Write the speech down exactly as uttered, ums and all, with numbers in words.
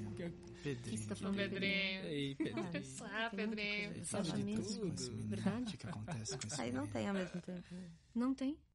Pedrinho. Que você tá falando, Pedrinho. Ei, Pedrinho. Ah, Pedrinho. Você Sabe acha de mesmo? tudo com esse menino. Verdade? O que acontece com esse Aí não menino. tem ao mesmo tempo. Não tem.